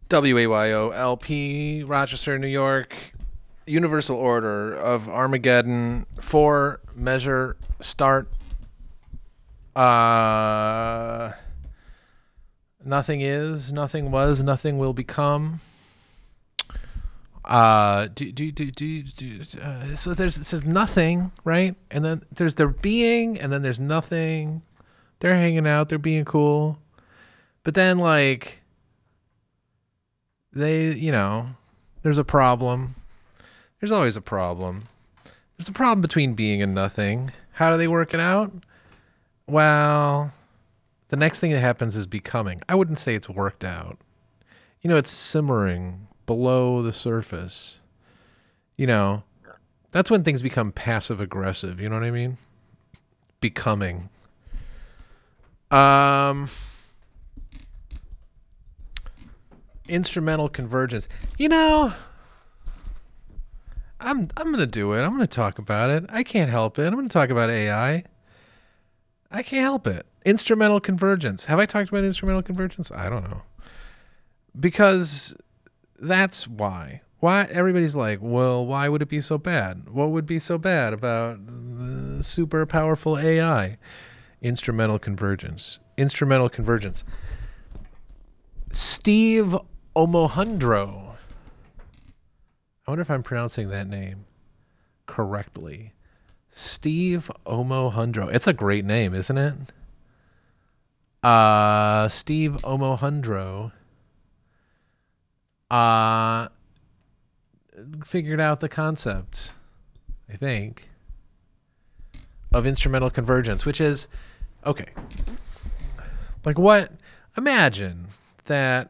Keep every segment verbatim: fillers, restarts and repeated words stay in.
W A Y O L P, Rochester, New York. Universal Order of Armageddon. Four, measure, start. Uh, nothing is, nothing was, nothing will become. Uh, do, do, do, do, do, uh, so there's, it says nothing, right? And then there's their being, and then there's nothing. They're hanging out, they're being cool. But then, like, they, you know, there's a problem. There's always a problem. There's a problem between being and nothing. How do they work it out? Well, the next thing that happens is becoming. I wouldn't say it's worked out. You know, it's simmering below the surface. You know, that's when things become passive aggressive. You know what I mean? Becoming. Um, instrumental convergence. You know, I'm I'm gonna do it. I'm gonna talk about it. I can't help it. I'm gonna talk about A I. I can't help it. Instrumental convergence. Have I talked about instrumental convergence? I don't know. Because that's why. Why everybody's like, well, why would it be so bad? What would be so bad about the super powerful A I? Instrumental convergence. Instrumental convergence. Steve Omohundro. I wonder if I'm pronouncing that name correctly. Steve Omohundro. It's a great name, isn't it? Uh, Steve Omohundro uh, figured out the concept, I think, of instrumental convergence, which is, okay, like what? Imagine that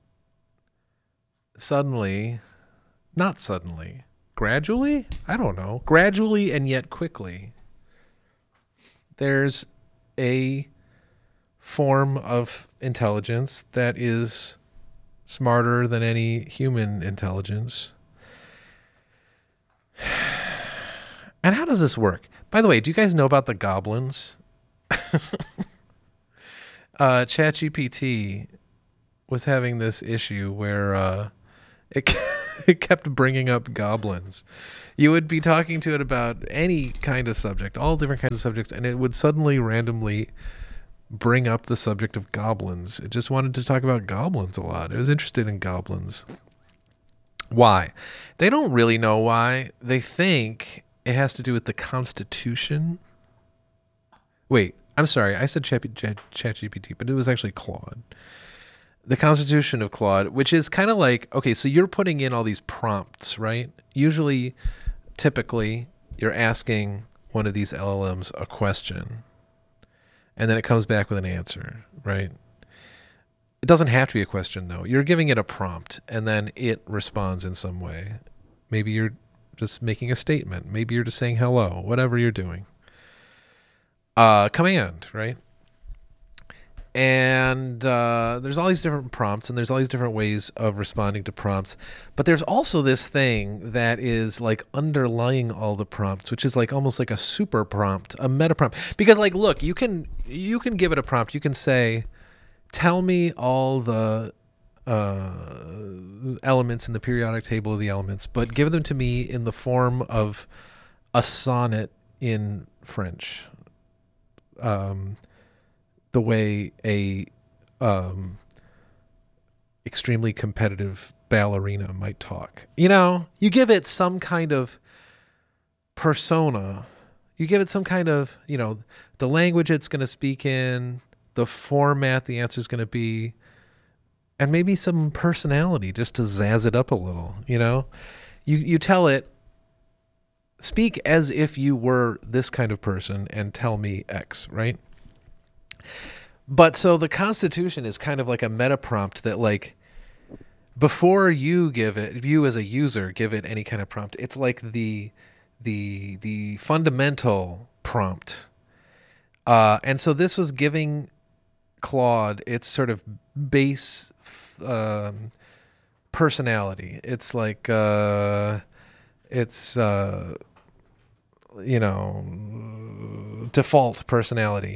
suddenly, not suddenly, gradually, I don't know, gradually and yet quickly, there's a form of intelligence that is smarter than any human intelligence. And how does this work? By the way, do you guys know about the goblins? uh, ChatGPT was having this issue where uh, it, it kept bringing up goblins. You would be talking to it about any kind of subject, all different kinds of subjects, and it would suddenly randomly bring up the subject of goblins. It just wanted to talk about goblins a lot. It was interested in goblins. Why? They don't really know why. They think it has to do with the Constitution. Wait, I'm sorry. I said ChatGPT, but it was actually Claude. The Constitution of Claude, which is kind of like, okay, so you're putting in all these prompts, right? Usually, typically, you're asking one of these L L Ms a question, and then it comes back with an answer, right? It doesn't have to be a question, though. You're giving it a prompt, and then it responds in some way. Maybe you're just making a statement. Maybe you're just saying hello, whatever you're doing. Uh, command, right? And uh, there's all these different prompts, and there's all these different ways of responding to prompts. But there's also this thing that is like underlying all the prompts, which is like almost like a super prompt, a meta prompt. Because like, look, you can you can give it a prompt. You can say, tell me all the uh, elements in the periodic table of the elements, but give them to me in the form of a sonnet in French. Um, the way a um, extremely competitive ballerina might talk. You know, you give it some kind of persona. You give it some kind of, you know, the language it's going to speak in, the format the answer is going to be, and maybe some personality just to zazz it up a little, you know? You you tell it, speak as if you were this kind of person and tell me X, right? But so the Constitution is kind of like a meta prompt that, like, before you give it, you as a user give it any kind of prompt, it's like the the the fundamental prompt. Uh, and so this was giving Claude its sort of base um, personality. It's like uh, it's uh, you know, default personality.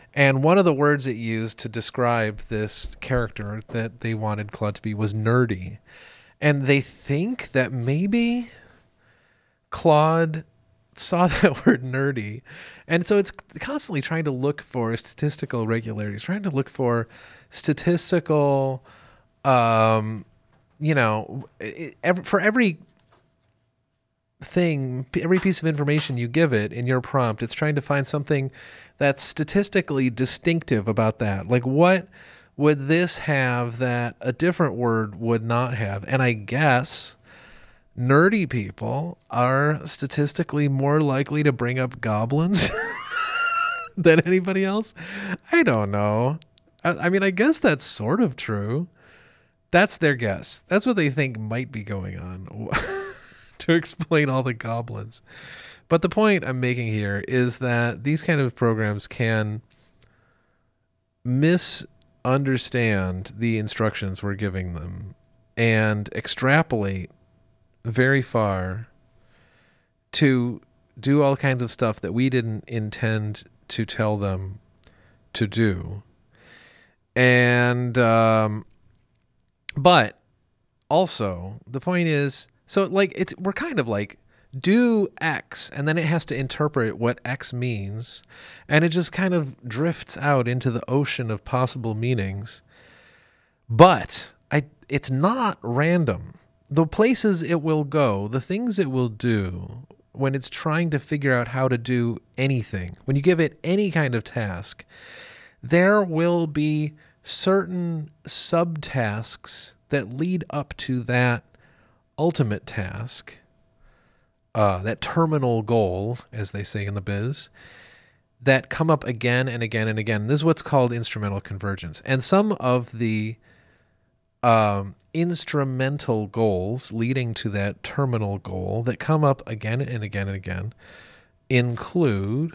And one of the words it used to describe this character that they wanted Claude to be was nerdy. And they think that maybe Claude saw that word nerdy. And so it's constantly trying to look for statistical regularities, trying to look for statistical, um, you know, every, for every thing, every piece of information you give it in your prompt, it's trying to find something that's statistically distinctive about that. Like, what would this have that a different word would not have? And I guess nerdy people are statistically more likely to bring up goblins than anybody else. I don't know. I, I mean, I guess that's sort of true. That's their guess. That's what they think might be going on to explain all the goblins. But the point I'm making here is that these kind of programs can misunderstand the instructions we're giving them and extrapolate very far to do all kinds of stuff that we didn't intend to tell them to do. And, um, but also the point is, so like it's, we're kind of like do X and then it has to interpret what X means. And it just kind of drifts out into the ocean of possible meanings. But I, it's not random. The places it will go, the things it will do when it's trying to figure out how to do anything, when you give it any kind of task, there will be certain subtasks that lead up to that ultimate task, uh, that terminal goal, as they say in the biz, that come up again and again and again. This is what's called instrumental convergence. And some of the um, instrumental goals leading to that terminal goal that come up again and again and again include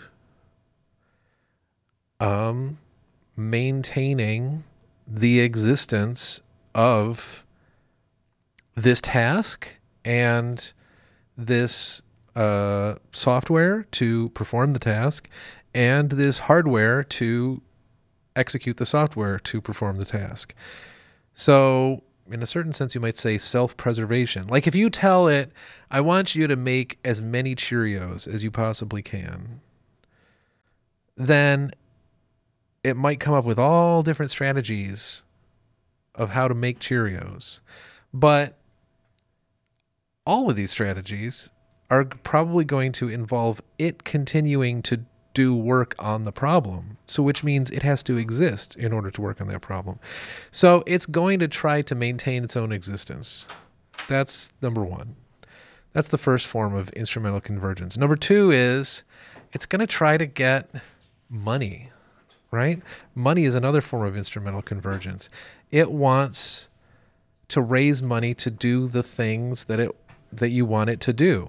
um, maintaining the existence of this task and this uh, software to perform the task and this hardware to execute the software to perform the task. So in a certain sense, you might say self-preservation. Like if you tell it, I want you to make as many Cheerios as you possibly can, then it might come up with all different strategies of how to make Cheerios. But all of these strategies are probably going to involve it continuing to do work on the problem. So which means it has to exist in order to work on that problem. So it's going to try to maintain its own existence. That's number one. That's the first form of instrumental convergence. Number two is it's going to try to get money, right? Money is another form of instrumental convergence. It wants to raise money to do the things that it that you want it to do.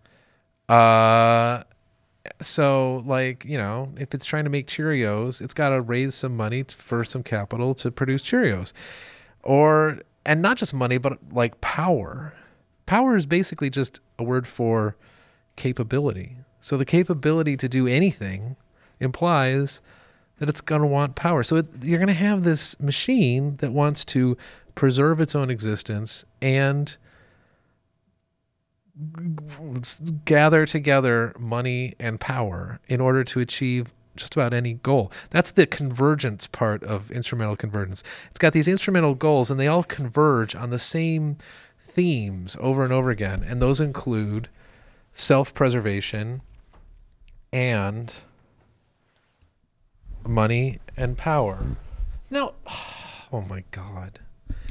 Uh, so like, you know, if it's trying to make Cheerios, it's got to raise some money for some capital to produce Cheerios. Or, and not just money, but like power. Power is basically just a word for capability. So the capability to do anything implies that it's going to want power. So it, you're going to have this machine that wants to preserve its own existence and gather together money and power in order to achieve just about any goal. That's the convergence part of instrumental convergence. It's got these instrumental goals and they all converge on the same themes over and over again. And those include self-preservation and money and power. Now, oh my God.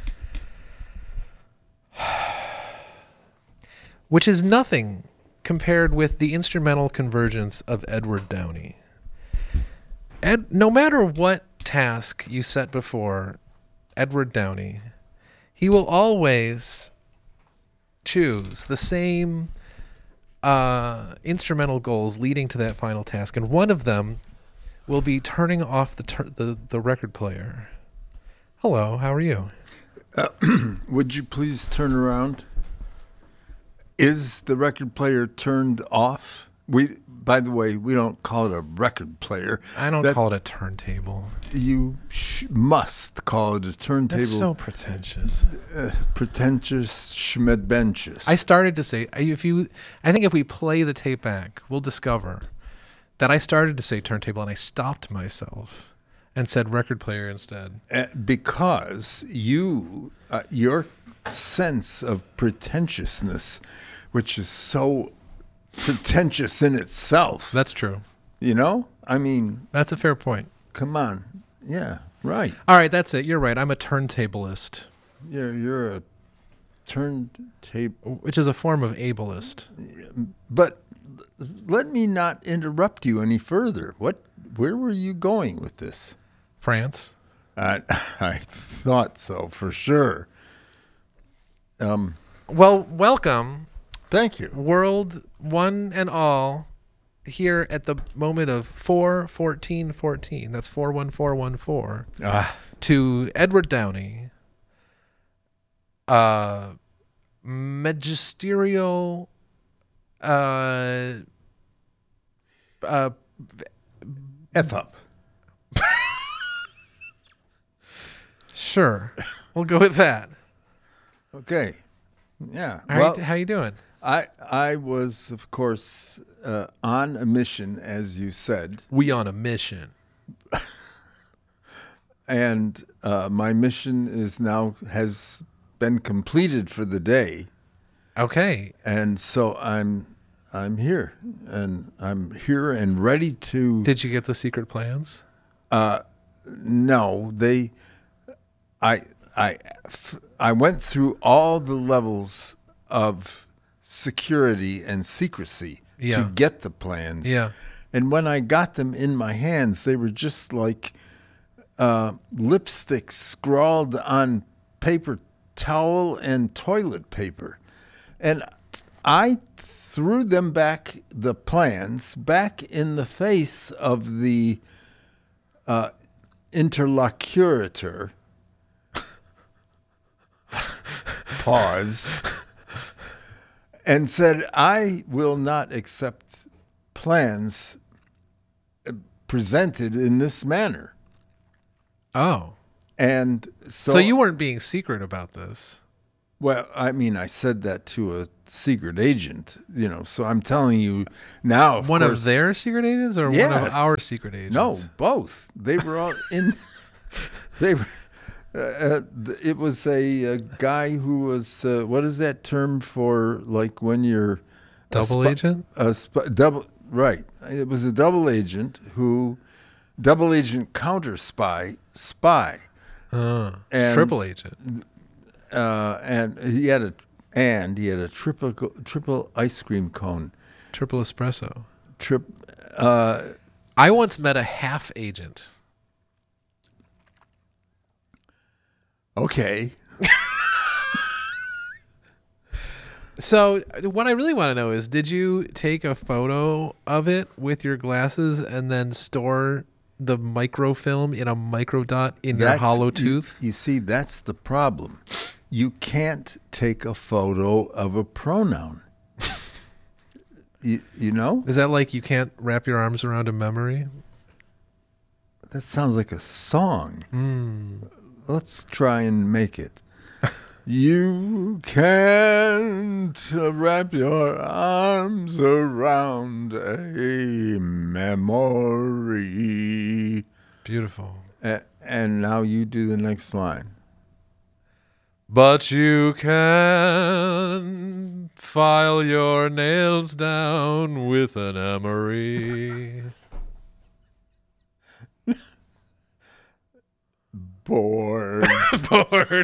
Which is nothing compared with the instrumental convergence of Edward Downey. Ed, no matter what task you set before Edward Downey, he will always choose the same uh, instrumental goals leading to that final task, and one of them will be turning off the ter- the, the record player. Hello, how are you? Uh, would you please turn around? Is the record player turned off? We, by the way, we don't call it a record player. I don't That- call it a turntable. You sh- must call it a turntable. That's so pretentious. uh, pretentious schmedbentious. I started to say if you I think if we play the tape back, we'll discover that I started to say turntable and I stopped myself and said record player instead. Uh, because you, uh, your sense of pretentiousness, which is so pretentious in itself. That's true. You know? I mean, That's a fair point. come on. Yeah, right. All right, that's it. You're right. I'm a turntablist, You're, you're a turntable. which is a form of ableist. But let me not interrupt you any further. What? Where were you going with this? France. I, I thought so, for sure. Um, Well, welcome, thank you. world one and all, here at the moment of four fourteen fourteen. That's four one four one four. Ah, To Edward Downey, uh, magisterial, uh, uh, F up. sure, we'll go with that. Okay. Yeah. All well, right, how you doing? I I was, of course, uh, on a mission, as you said, We on a mission. and uh, my mission is now has been completed for the day, Okay, and so I'm I'm here, and I'm here and ready to. did you get the secret plans? Uh, no, they. I I f- I went through all the levels of security and secrecy Yeah. to get the plans. Yeah. And when I got them in my hands, they were just like uh, lipstick scrawled on paper towel and toilet paper. And I threw them back, the plans, back in the face of the uh, interlocutor. Pause. And said, I will not accept plans presented in this manner. Oh, And so, so you weren't being secret about this. well, I mean, I said that to a secret agent, you know, so I'm telling you now. Of One course, of their secret agents or one of Yes. our secret agents? No, both. They were all in. They were. Uh, uh, th- it was a, a guy who was. Uh, what is that term for? Like when you're a Double sp- agent? A sp- double. Right. It was a double agent who, double agent counter spy spy, Uh, And- triple agent. uh, and he had a and he had a triple triple ice cream cone. Triple espresso. Trip. Uh, I once met a half agent. okay. So what I really want to know is, did you take a photo of it with your glasses and then store the microfilm in a microdot in your That's- hollow you- tooth? You, see, that's the problem. You can't take a photo of a pronoun. you, you know? Is that like you can't wrap your arms around a memory? That sounds like a song. Mm. Let's try and make it. You can't wrap your arms around a memory. Beautiful. A- and now you do the next line. But you can file your nails down with an emery. Bored. Bored.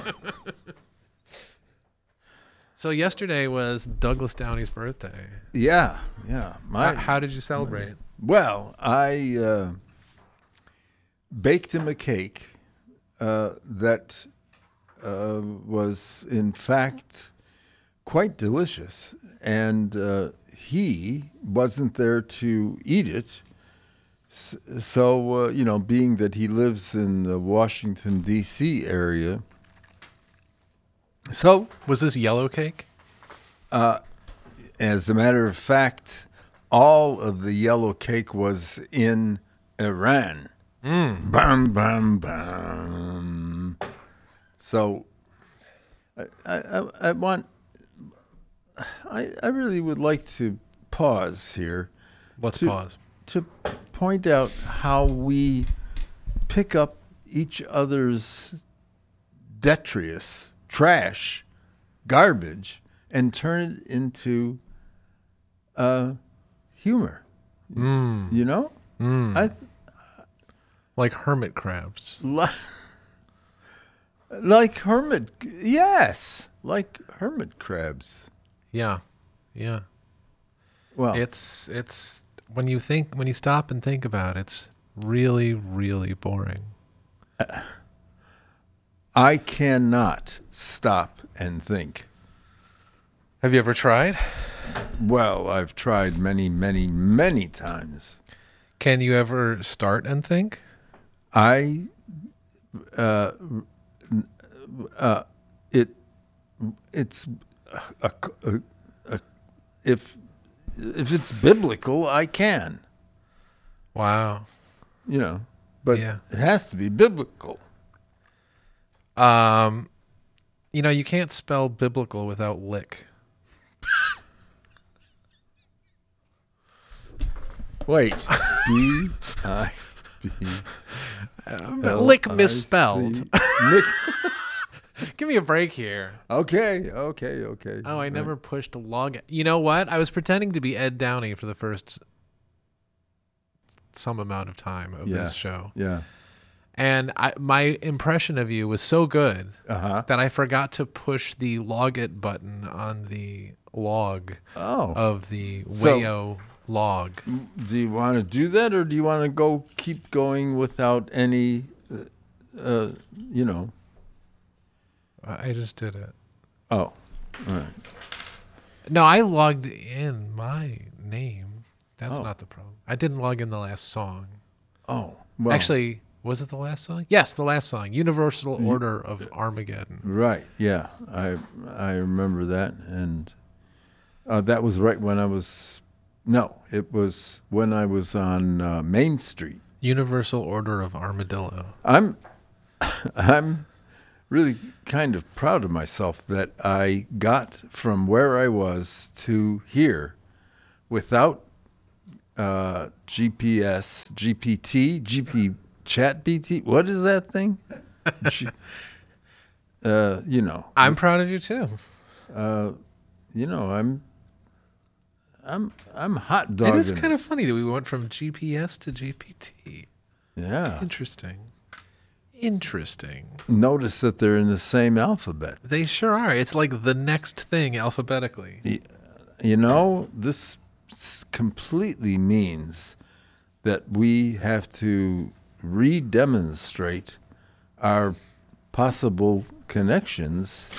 So yesterday was Douglas Downey's birthday. Yeah, yeah. My, how, how did you celebrate? Well, I uh, baked him a cake uh, that uh, was, in fact, quite delicious. And uh, he wasn't there to eat it. S- So, uh, you know, being that he lives in the Washington, D C area. So, Was this yellow cake? as a matter of fact, all of the yellow cake was in Iran. Mm. Bam, bam, bam. So I, I, I want, I, I really would like to pause here. Let's to, pause. To point out how we pick up each other's detritus, trash, garbage, and turn it into uh, humor. Mm. You know? Mm. I Like hermit crabs. Like, like hermit, yes, like hermit crabs. Yeah. Yeah. Well, It's it's when you think when you stop and think about it, it's really, really boring. I cannot stop and think. Have you ever tried? Well, I've tried many, many, many times. Can you ever start and think? I, uh, uh, it, it's, a, a, a, if, if it's biblical, I can, Wow. you know, but Yeah. it has to be biblical. Um, you know, you can't spell biblical without lick. Wait, B I B. Lick misspelled. Nick. Give me a break here. Okay, okay, okay. Oh, I Right. never pushed log. You know what? I was pretending to be Ed Downey for the first some amount of time of Yeah. this show. Yeah. And I, my impression of you was so good Uh huh. that I forgot to push the log it button on the log Oh. of the So- Wayo log. Do you want to do that, or do you want to go keep going without any, uh, uh, you know? I I just did it. Oh, all right. No, I logged in my name. That's Oh. not the problem. I didn't log in the last song. Oh, well, Actually, was it the last song? Yes, the last song. Universal Order of Armageddon. right. Yeah, I I remember that, and uh, that was right when I was. No, it was when I was on uh, Main Street. Universal Order of Armadillo. I'm, I'm really kind of proud of myself that I got from where I was to here without uh, G P S, G P T, G P Chat B T. What is that thing? G, uh, you know, I'm proud of you too. uh, you know, I'm, I'm, I'm hot It dogging. is kind of funny that we went from G P S to G P T. Yeah. Interesting. Interesting. Notice that they're in the same alphabet. They sure are. It's like the next thing alphabetically. You know, this s- completely means that we have to re-demonstrate our possible connections.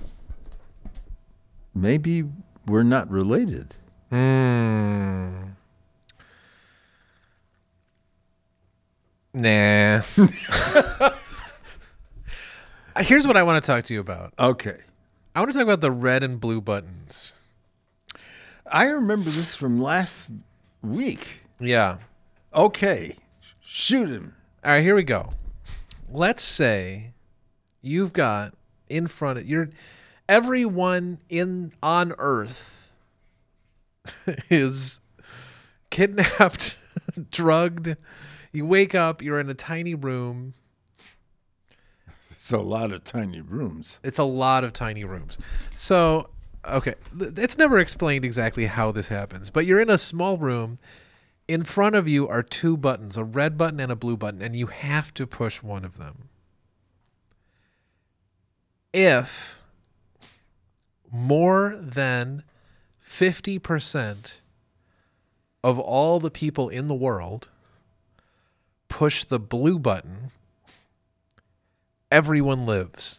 Maybe we're not related. Hmm. Nah. Here's what I want to talk to you about. Okay. I want to talk about the red and blue buttons. I remember this from last week. Yeah. Okay. Shoot him. All right, here we go. Let's say you've got in front of you're everyone in on Earth is kidnapped, drugged. You wake up, you're in a tiny room. It's a lot of tiny rooms. It's a lot of tiny rooms. So, okay, it's never explained exactly how this happens, but you're in a small room. In front of you are two buttons, a red button and a blue button, and you have to push one of them. If more than fifty percent of all the people in the world push the blue button, everyone lives.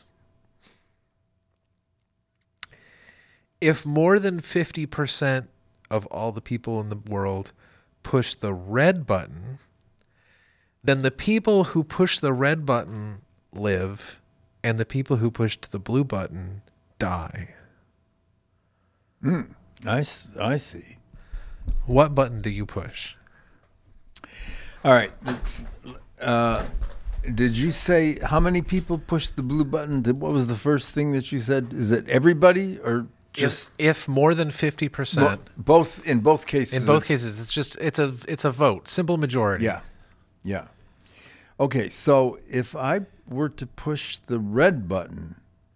If more than fifty percent of all the people in the world push the red button, then the people who push the red button live, and the people who pushed the blue button die. Mm, I, s- I see. What button do you push? All right. Uh, did you say how many people pushed the blue button? Did, what was the first thing that you said? Is it everybody or just if, if more than fifty percent? Bo- both in both cases. In both cases, it's just it's a it's a vote, simple majority. Yeah, yeah. Okay, so if I were to push the red button,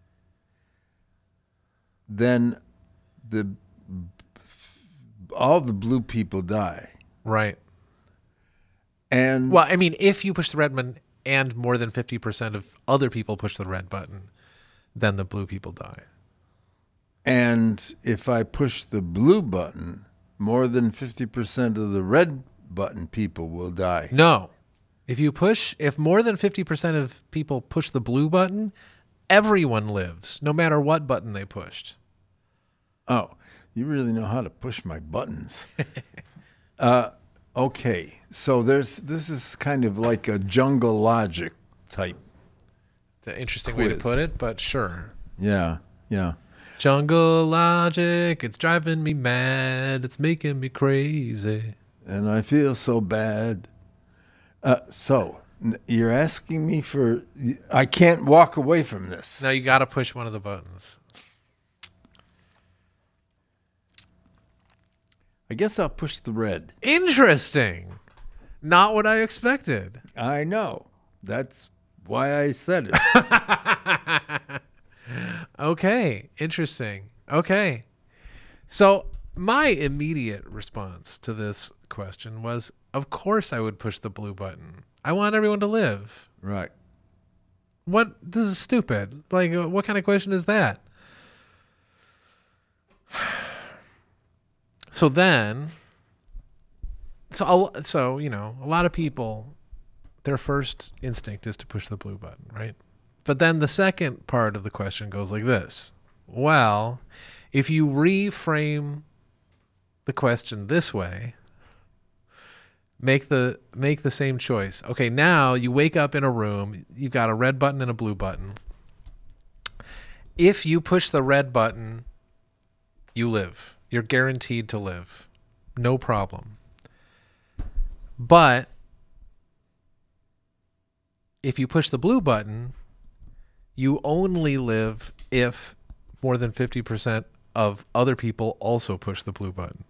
then the all the blue people die. Right. And well, I mean, if you push the red button and more than fifty percent of other people push the red button, then the blue people die. And if I push the blue button, more than fifty percent of the red button people will die. No. If you push, if more than fifty percent of people push the blue button, everyone lives, no matter what button they pushed. Oh, you really know how to push my buttons. uh, okay, so there's this is kind of like a jungle logic type. It's an interesting quiz. way to put it, but sure. Yeah, yeah. Jungle logic, it's driving me mad. It's making me crazy. And I feel so bad. Uh, so, n- you're asking me for... I can't walk away from this. Now you got to push one of the buttons. I guess I'll push the red. Interesting. Not what I expected. I know. That's why I said it. Okay, interesting. Okay. So my immediate response to this question was, of course I would push the blue button. I want everyone to live. Right. What? This is stupid. Like, what kind of question is that? So then, so, so you know, a lot of people, their first instinct is to push the blue button, right? But then the second part of the question goes like this. Well, if you reframe the question this way, make the make the same choice. Okay, now you wake up in a room, you've got a red button and a blue button. If you push the red button, you live. You're guaranteed to live. No problem. But if you push the blue button, you only live if more than fifty percent of other people also push the blue button.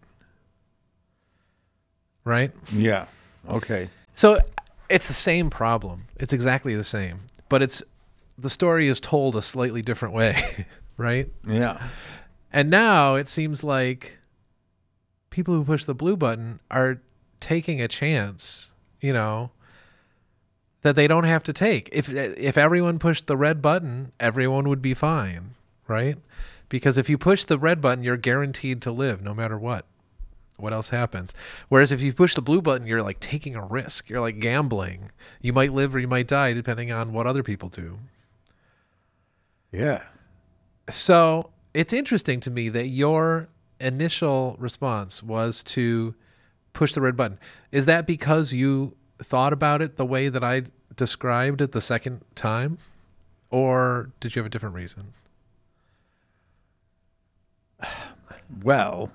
Right? Yeah. Okay. So it's the same problem. It's exactly the same. But it's the story is told a slightly different way, right? Yeah. And now it seems like people who push the blue button are taking a chance, you know, that they don't have to take. If if everyone pushed the red button, everyone would be fine, right? Because if you push the red button, you're guaranteed to live no matter what. What else happens? Whereas if you push the blue button, you're like taking a risk. You're like gambling. You might live or you might die depending on what other people do. Yeah. So it's interesting to me that your initial response was to push the red button. Is that because you thought about it the way that I described it the second time? Or did you have a different reason? Well,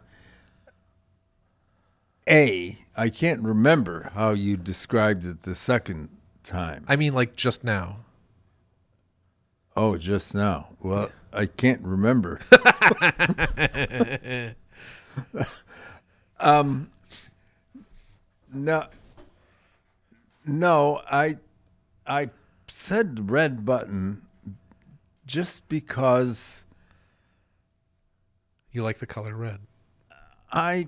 A, I can't remember how you described it the second time. I mean, like just now. Oh, just now. Well, I can't remember. um, no, no, I, I said red button just because You like the color red. I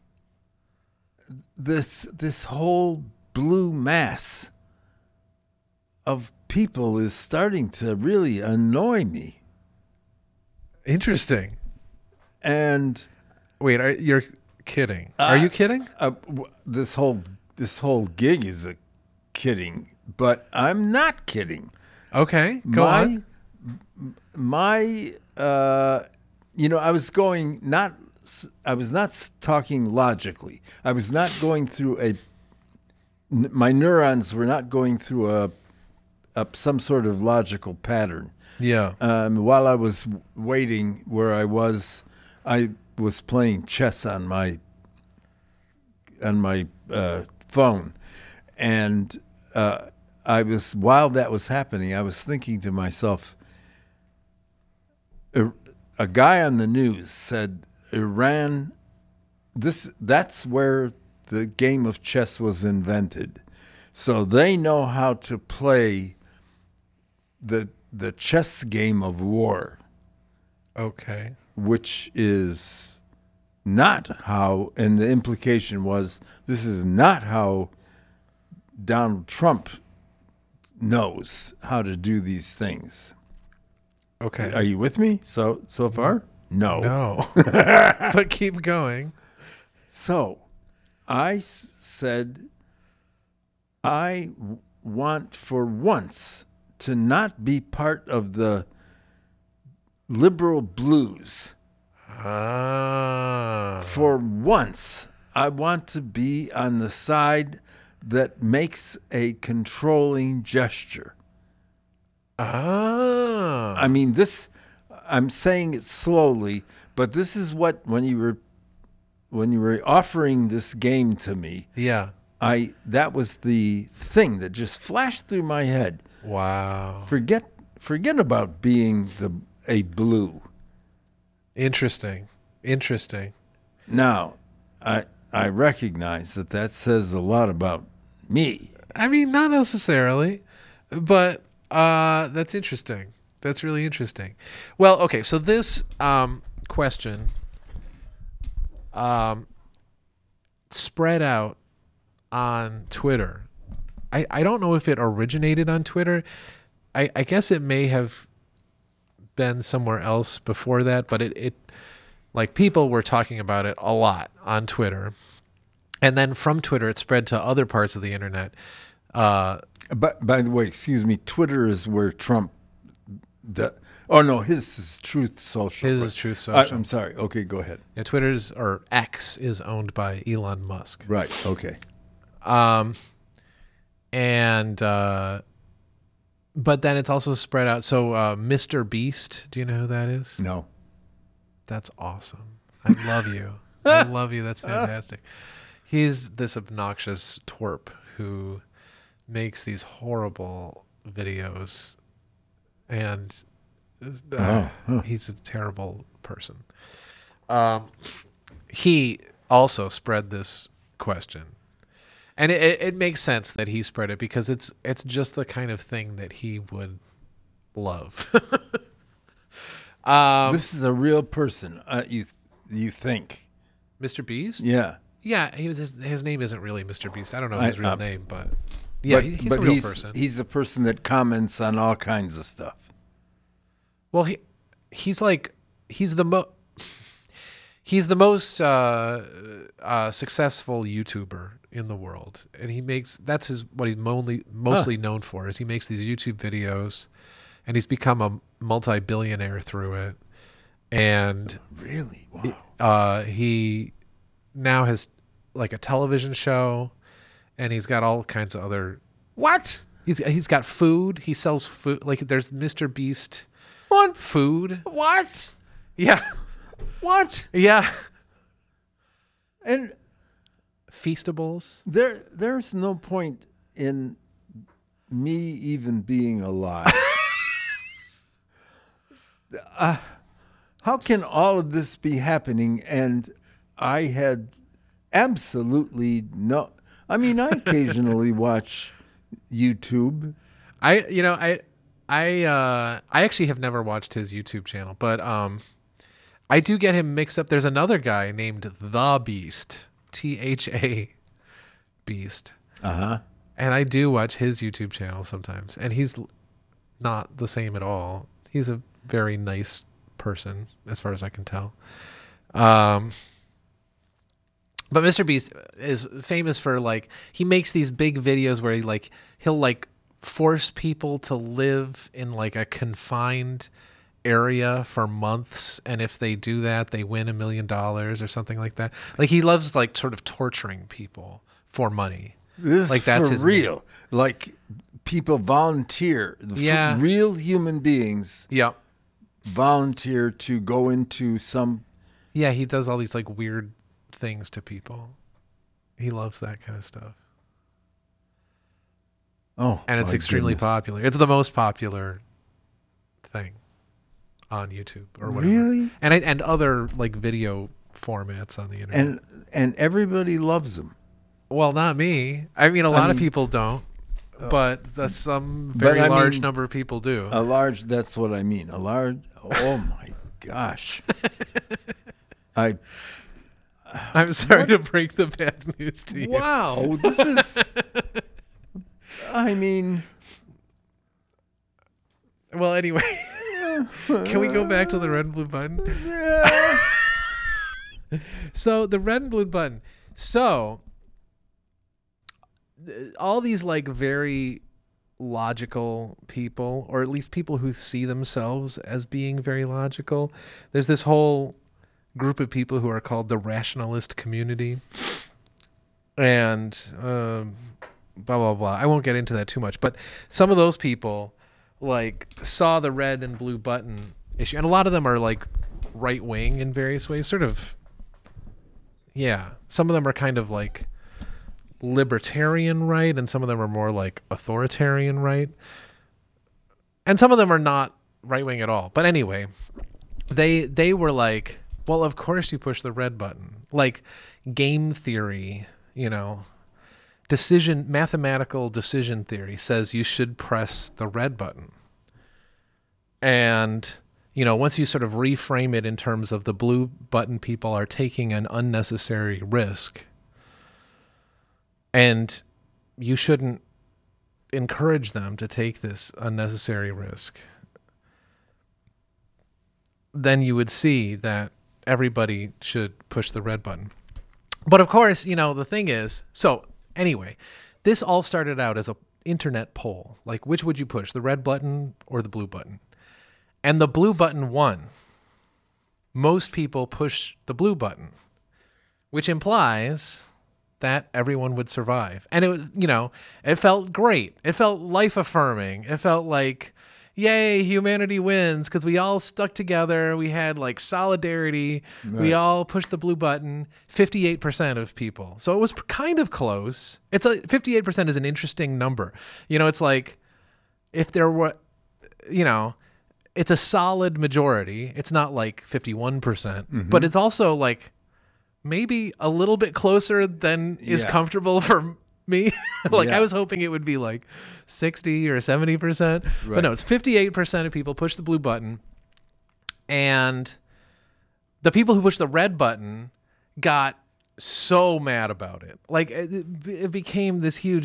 this this whole blue mass of people is starting to really annoy me. Interesting. And Wait, are, you're kidding. Are you kidding? uh, w- this whole this whole gig is a kidding, but I'm not kidding. Okay, go my, on. My, uh, you know, I was going not. I was not s- talking logically. I was not going through a. n- My neurons were not going through a, a some sort of logical pattern. Yeah. Um, while I was waiting where I was, I was playing chess on my on my uh, phone, and uh, I was while that was happening, I was thinking to myself. A, a guy on the news said Iran. This that's where the game of chess was invented, so they know how to play the the chess game of war. Okay. Which is not how, and the implication was, this is not how Donald Trump knows how to do these things. Okay. Are you with me so so far? No. No. But keep going. So I s- said, I w- want for once to not be part of the liberal blues. Ah. For once, I want to be on the side that makes a controlling gesture. Ah. I mean, this, I'm saying it slowly, but this is what, when you were, when you were offering this game to me, Yeah. I, that was the thing that just flashed through my head. Wow. Forget, forget about being the, a blue. Interesting. Interesting. Now, I I recognize that that says a lot about me. I mean, not necessarily, but uh, that's interesting. That's really interesting. Well, okay, so this um, question um, spread out on Twitter. I, I don't know if it originated on Twitter. I, I guess it may have been somewhere else before that, but it, it like people were talking about it a lot on Twitter. And then from Twitter, it spread to other parts of the internet. Uh, But by the way, excuse me, Twitter is where Trump. The oh no, his is Truth Social. his right? is Truth I, Social. I'm sorry. Okay, go ahead. Yeah, Twitter's or X is owned by Elon Musk. Right. Okay. Um, and uh, but then it's also spread out. So uh, Mister Beast, do you know who that is? No. That's awesome. I love you. I love you. That's fantastic. He's this obnoxious twerp who makes these horrible videos, and uh, Oh, huh. he's a terrible person. Um, he also spread this question, and it, it, it makes sense that he spread it because it's it's just the kind of thing that he would love. um, This is a real person. Uh, you th- you think? Mister Beast? Yeah. Yeah, he was. His, his name isn't really Mister Beast. I don't know I- his real uh, name, but yeah, but, he- he's but a real he's, person. He's a person that comments on all kinds of stuff. Well, he he's like he's the mo he's the most uh, uh, successful YouTuber in the world, and he makes that's his what he's mostly mostly known for is he makes these YouTube videos, and he's become a multi-billionaire through it, and Really? Wow. uh, he now has like a television show, and he's got all kinds of other. What? He's he's got food. He sells food. Like there's Mister Beast What? food. What? Yeah, What? yeah. And Feastables. there, there's no point in me even being alive. uh, how can all of this be happening? And I had absolutely no. I mean, I occasionally watch YouTube. I you know I I uh I actually have never watched his YouTube channel, but um I do get him mixed up. There's another guy named The Beast, T H A Beast. Uh huh. And I do watch his YouTube channel sometimes, and he's l- not the same at all. He's a very nice person as far as I can tell. Um But Mister Beast is famous for like he makes these big videos where he like he'll like force people to live in like a confined area for months, and if they do that, they win a million dollars or something like that. Like he loves like sort of torturing people for money. This Like, is that's for his real. Like people volunteer. The f- Yeah. real human beings Yeah, volunteer to go into some. yeah. He does all these like weird things to people. He loves that kind of stuff. Oh, And it's my extremely goodness. popular. It's the most popular thing on YouTube or whatever. Really? And I, and other like video formats on the internet. And and everybody loves them. Well, not me. I mean, a lot of mean- people don't, but that's some But very I large mean- number of people do. A large. That's what I mean. A large. Oh my gosh. I. I'm sorry to break the bad news to you. Wow. This is. I mean. Well, anyway, can we go back to the red and blue button? Yeah. So the red and blue button. So th- all these like very logical people, or at least people who see themselves as being very logical. There's this whole group of people who are called the rationalist community. And um, blah, blah, blah. I won't get into that too much. But some of those people like saw the red and blue button issue. And a lot of them are like right wing in various ways, sort of. Yeah, some of them are kind of like libertarian right, and some of them are more like authoritarian right. And some of them are not right wing at all. But anyway, they they were like, well, of course you push the red button. Like game theory, you know, decision mathematical decision theory says you should press the red button. And you know, once you sort of reframe it in terms of the blue button people are taking an unnecessary risk, and you shouldn't encourage them to take this unnecessary risk, then you would see that everybody should push the red button. But of course, you know, the thing is, so anyway, this all started out as an internet poll. Like, which would you push, the red button or the blue button? And the blue button won. Most people push the blue button, which implies that everyone would survive. And it was, you know, it felt great. It felt life affirming. It felt like, yay, humanity wins because we all stuck together. We had like solidarity. Right. We all pushed the blue button. fifty-eight percent of people. So it was kind of close. It's a fifty-eight percent is an interesting number. You know, it's like if there were, you know, it's a solid majority. It's not like fifty-one percent, Mm-hmm. but it's also like maybe a little bit closer than is Yeah. comfortable for me. Like Yeah. I was hoping it would be like sixty or seventy percent, but Right. no, it's fifty-eight percent of people push the blue button. And the people who pushed the red button got so mad about it. Like it, it became this huge,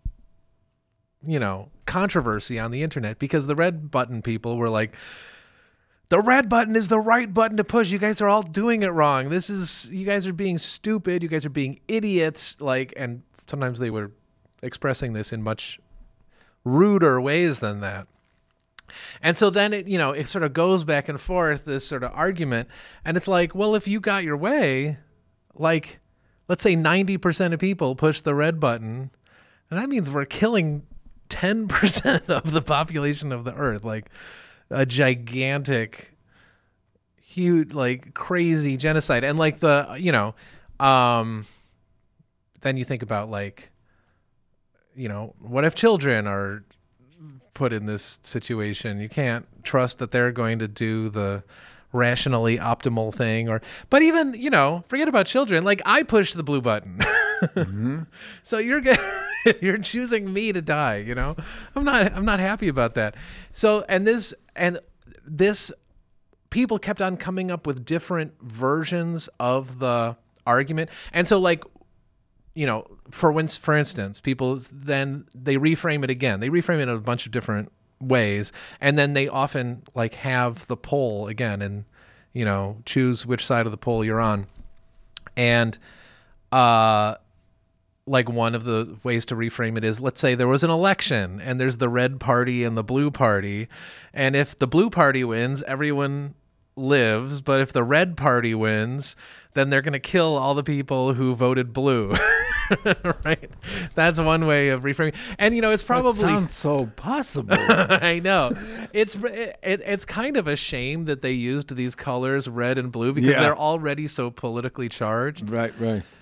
you know, controversy on the internet because the red button people were like, the red button is the right button to push. You guys are all doing it wrong. This is, you guys are being stupid. You guys are being idiots. Like, and sometimes they were expressing this in much ruder ways than that. And so then it, you know, it sort of goes back and forth, this sort of argument. And it's like, well, if you got your way, like, let's say ninety percent of people push the red button, and that means we're killing ten percent of the population of the earth, like a gigantic, huge, like crazy genocide. And like the, you know, um, then you think about like, you know, what if children are put in this situation? You can't trust that they're going to do the rationally optimal thing. Or, but even, you know, forget about children. Like I pushed the blue button. Mm-hmm. So you're g- you're choosing me to die, you know? I'm not I'm not happy about that. So and this and this people kept on coming up with different versions of the argument. And so like, you know, for when, for instance, people then they reframe it again. They reframe it in a bunch of different ways, and then they often like have the poll again and, you know, choose which side of the poll you're on. And uh like one of the ways to reframe it is, let's say there was an election and there's the red party and the blue party. And if the blue party wins, everyone lives. But if the red party wins, then they're going to kill all the people who voted blue. Right? That's one way of reframing. And, you know, it's probably... That sounds so possible. I know. It's it, it's kind of a shame that they used these colors, red and blue, because Yeah. they're already so politically charged. Right, right.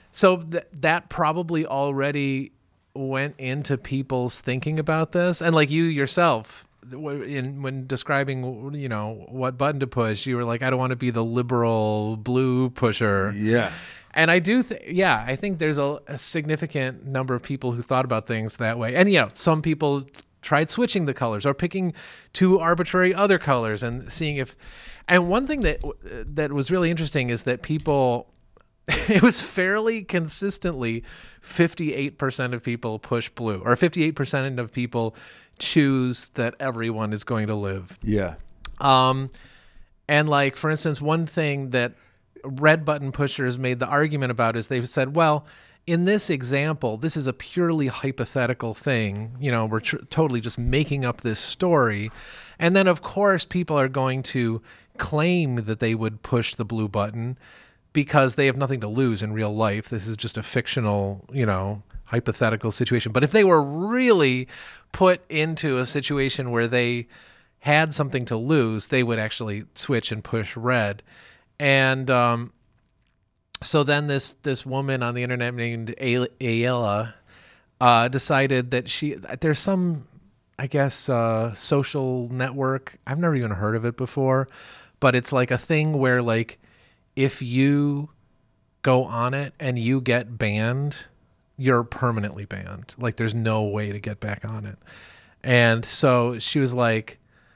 So th- that probably already went into people's thinking about this. And like you yourself, w- in when describing, you know, what button to push, you were like, I don't want to be the liberal blue pusher. Yeah. And I do, th- yeah, I think there's a, a significant number of people who thought about things that way. And, you know, some people tried switching the colors or picking two arbitrary other colors and seeing if, and one thing that, that was really interesting is that people, it was fairly consistently fifty-eight percent of people push blue, or fifty-eight percent of people choose that everyone is going to live. Yeah. Um, and like, for instance, one thing that red button pushers made the argument about is they said, well, in this example, this is a purely hypothetical thing. You know, we're tr- totally just making up this story. And then, of course, people are going to claim that they would push the blue button because they have nothing to lose in real life. This is just a fictional, you know, hypothetical situation. But if they were really put into a situation where they had something to lose, they would actually switch and push red. And um, so then this this woman on the internet named Ayla uh, decided that she there's some, I guess, uh, social network. I've never even heard of it before, but it's like a thing where like if you go on it and you get banned, you're permanently banned. Like there's no way to get back on it. And so she was like,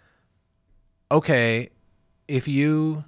okay, if you...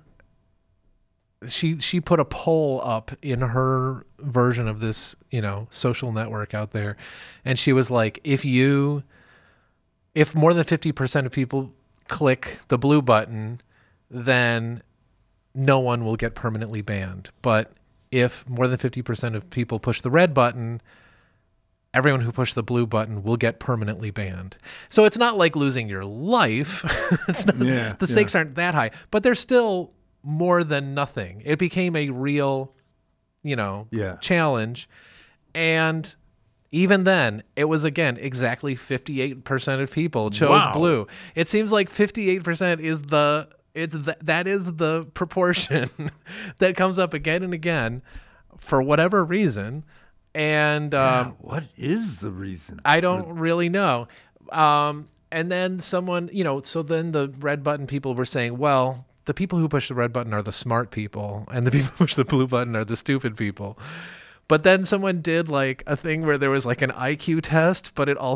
She she put a poll up in her version of this, you know, social network out there, and she was like, if you, if more than fifty percent of people click the blue button, then no one will get permanently banned. But if more than fifty percent of people push the red button, everyone who pushed the blue button will get permanently banned. So it's not like losing your life. It's not, yeah, the stakes yeah. aren't that high, but they're still more than nothing. It became a real, you know, yeah. challenge. And even then, it was, again, exactly fifty-eight percent of people chose Wow. blue. It seems like fifty-eight percent is the, it's the, that is the proportion that comes up again and again for whatever reason. And Yeah, um, what is the reason? I don't really know. Um, and then someone, you know, so then the red button people were saying, well, the people who push the red button are the smart people, and the people who push the blue button are the stupid people. But then someone did like a thing where there was like an I Q test, but it also